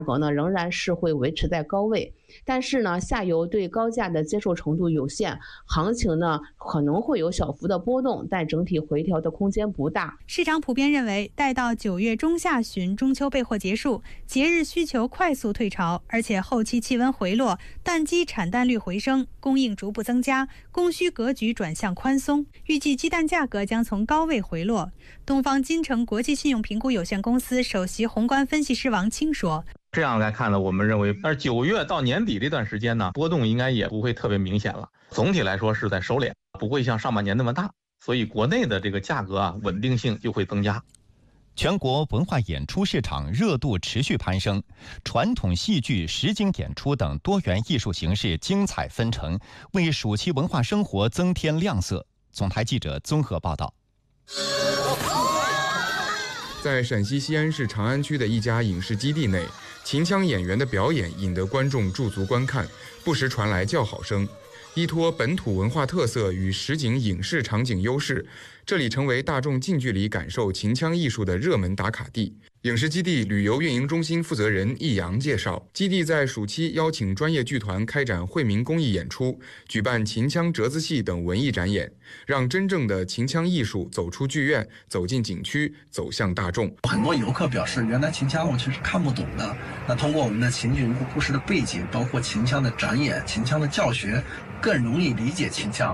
格呢仍然是会维持在高位，但是呢下游对高价的接受程度有限，行情呢可能会有小幅的波动，但整体回调的空间不大。 市场普遍认为，待到9月中下旬中秋备货结束，节日需求快速退潮，而且后期气温回落，蛋鸡产蛋率回升，供应逐步增加，供需格局转向宽松，预计鸡蛋价格将从高位回落。东方金城国际信用评估有限公司首席宏观分析师王清说， 这样来看呢，我们认为，但是9月到年底这段时间呢，波动应该也不会特别明显了。总体来说是在收敛，不会像上半年那么大，所以国内的这个价格稳定性就会增加。 全国文化演出市场热度持续攀升，传统戏剧、实景演出等多元艺术形式精彩纷呈，为暑期文化生活增添亮色。总台记者综合报道。 在陕西西安市长安区的一家影视基地内，秦腔演员的表演引得观众驻足观看，不时传来叫好声。依托本土文化特色与实景影视场景优势，这里成为大众近距离感受秦腔艺术的热门打卡地。影视基地旅游运营中心负责人易阳介绍，基地在暑期邀请专业剧团开展惠民公益演出，举办秦腔折子戏等文艺展演，让真正的秦腔艺术走出剧院，走进景区，走向大众。 很多游客表示，原来秦腔我其实看不懂的，那通过我们的秦剧故事的背景，包括秦腔的展演、秦腔的教学，更容易理解秦腔。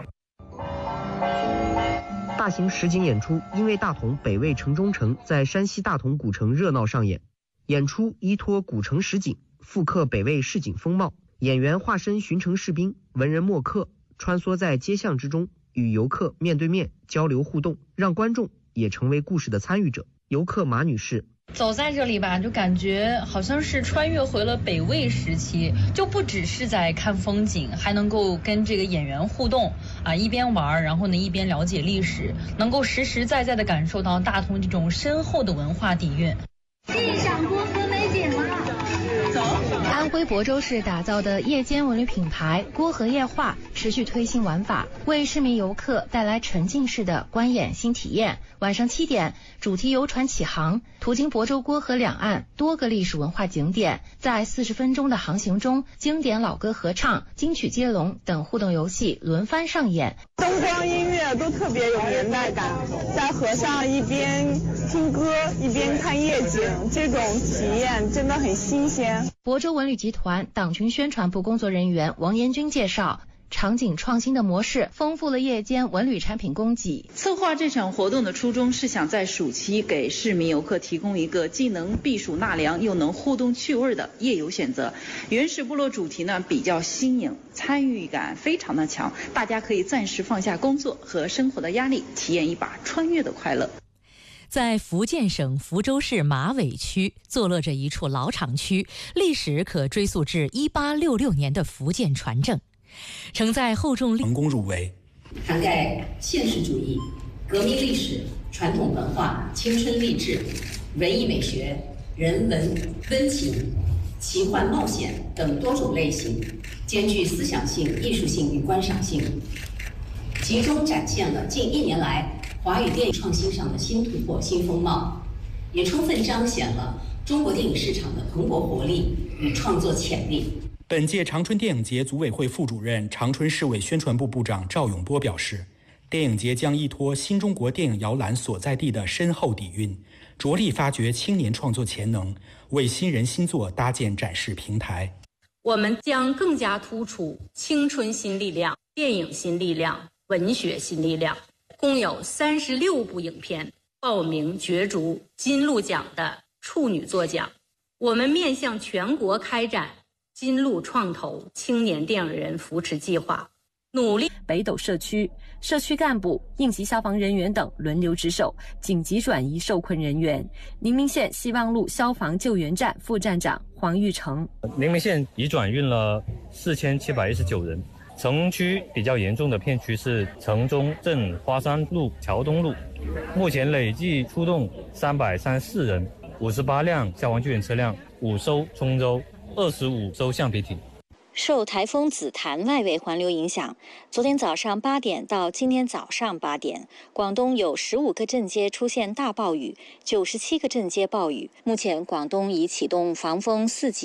大型实景演出因为大同北魏城中城在山西大同古城热闹上演，演出依托古城实景，复刻北魏市井风貌，演员化身巡城士兵、文人墨客，穿梭在街巷之中，与游客面对面交流互动，让观众也成为故事的参与者。游客马女士， 走在这里吧，就感觉好像是穿越回了北魏时期，就不只是在看风景，还能够跟这个演员互动啊，一边玩，然后呢一边了解历史，能够实实在在的感受到大同这种深厚的文化底蕴。 欣赏郭河美景吗？走。安徽亳州市打造的夜间文旅品牌郭河夜话持续推新玩法，为市民游客带来沉浸式的观演新体验。晚上7点，主题游船启航，途经亳州郭河两岸多个历史文化景点，在40分钟的航行中，经典老歌合唱、金曲接龙等互动游戏轮番上演， 灯光音乐都特别有年代感，在河上一边听歌一边看夜景，这种体验真的很新鲜。 亳州文旅集团党群宣传部工作人员王延军介绍，场景创新的模式丰富了夜间文旅产品供给。 策划这场活动的初衷是想在暑期给市民游客提供一个既能避暑纳凉又能互动趣味的夜游选择。原始部落主题呢比较新颖，参与感非常的强，大家可以暂时放下工作和生活的压力，体验一把穿越的快乐。 在福建省福州市马尾区坐落着一处老厂区，历史可追溯至1866年的福建船政，承载厚重成功入围， 涵盖现实主义、革命历史、传统文化、青春励志、文艺美学、人文、温情、奇幻冒险等多种类型，兼具思想性、艺术性与观赏性，集中展现了近1年来华语电影创新上的新突破、新风貌，也充分彰显了中国电影市场的蓬勃活力与创作潜力。 本届长春电影节组委会副主任、长春市委宣传部部长赵永波表示，电影节将依托新中国电影摇篮所在地的深厚底蕴，着力发掘青年创作潜能，为新人新作搭建展示平台。 我们将更加突出青春新力量、电影新力量、文学新力量，共有36部影片报名角逐金鹿奖的处女作奖。我们面向全国开展金鹿创投青年电影人扶持计划，努力。 北斗社区干部、应急消防人员等轮流值守，紧急转移受困人员。宁明县希望路消防救援站副站长黄玉成， 宁明县已转运了4719人。城区比较严重的片区是城中镇、花山路、桥东路，目前累计出动334人，58辆消防救援车辆，5艘冲舟，25艘橡皮艇。 受台风紫檀外围环流影响，昨天早上8点到今天早上8点，广东有15个镇街出现大暴雨，97个镇街暴雨。目前广东已启动防风4级